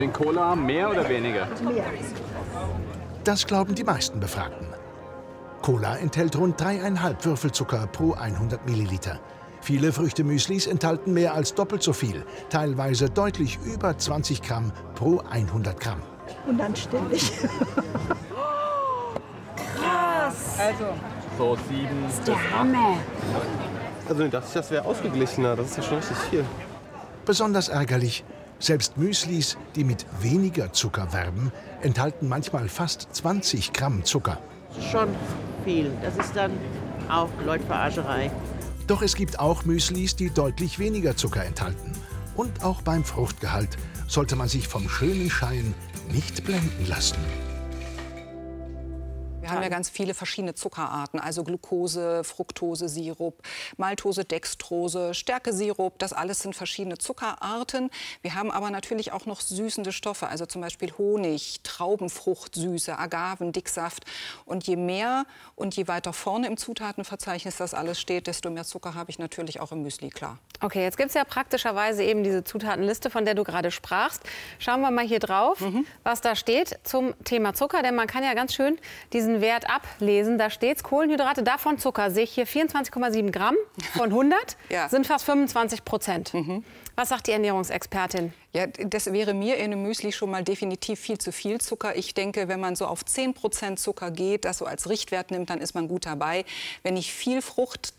In Cola mehr oder weniger? Mehr. Das glauben die meisten Befragten. Cola enthält rund 3,5 Würfelzucker pro 100 Milliliter. Viele Früchtemüslis enthalten mehr als doppelt so viel, teilweise deutlich über 20 Gramm pro 100 Gramm. Unanständig. Krass. Also so 7 bis 8. Also ich dachte, das wäre ausgeglichener. Das ist ja schon richtig viel. Besonders ärgerlich, selbst Müslis, die mit weniger Zucker werben, enthalten manchmal fast 20 Gramm Zucker. Schon viel. Das ist dann auch Leutverarscherei. Doch es gibt auch Müslis, die deutlich weniger Zucker enthalten. Und auch beim Fruchtgehalt sollte man sich vom schönen Schein nicht blenden lassen. Wir haben ja ganz viele verschiedene Zuckerarten, also Glucose, Fructose, Sirup, Maltose, Dextrose, Stärkesirup. Das alles sind verschiedene Zuckerarten. Wir haben aber natürlich auch noch süßende Stoffe, also zum Beispiel Honig, Traubenfruchtsüße, Agaven, Dicksaft. Und je mehr und je weiter vorne im Zutatenverzeichnis das alles steht, desto mehr Zucker habe ich natürlich auch im Müsli, klar. Okay, jetzt gibt es ja praktischerweise eben diese Zutatenliste, von der du gerade sprachst. Schauen wir mal hier drauf, was da steht zum Thema Zucker. Denn man kann ja ganz schön diesen Wert ablesen. Da steht Kohlenhydrate, davon Zucker. Sehe ich hier 24,7 Gramm von 100, Ja. sind fast 25%. Was sagt die Ernährungsexpertin? Ja, das wäre mir in einem Müsli schon mal definitiv viel zu viel Zucker. Ich denke, wenn man so auf 10% Zucker geht, das so als Richtwert nimmt, dann ist man gut dabei. Wenn ich viel Frucht